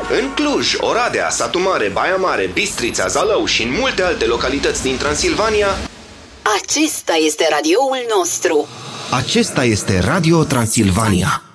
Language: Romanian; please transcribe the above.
În Cluj, Oradea, Satu Mare, Baia Mare, Bistrița, Zalău și în multe alte localități din Transilvania, acesta este radioul nostru. Acesta este Radio Transilvania.